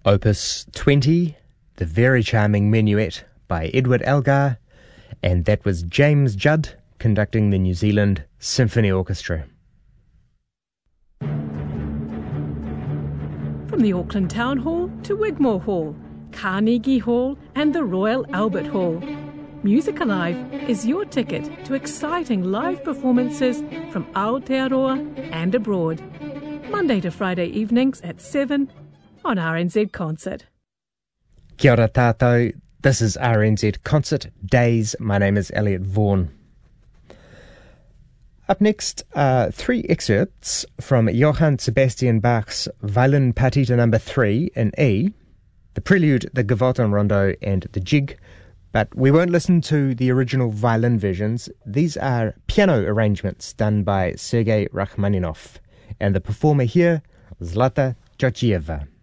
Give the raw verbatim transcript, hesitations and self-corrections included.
Opus twenty, the very charming Minuet by Edward Elgar, and that was James Judd conducting the New Zealand Symphony Orchestra. From the Auckland Town Hall to Wigmore Hall, Carnegie Hall and the Royal Albert Hall, Music Alive is your ticket to exciting live performances from Aotearoa and abroad. Monday to Friday evenings at seven on R N Z Concert. Kia ora tātou, this is R N Z Concert Days. My name is Elliot Vaughan. Up next are three excerpts from Johann Sebastian Bach's Violin Partita number three in E, the Prelude, the Gavotte Rondo and the Jig, but we won't listen to the original violin versions. These are piano arrangements done by Sergei Rachmaninoff, and the performer here, Zlata Georgieva.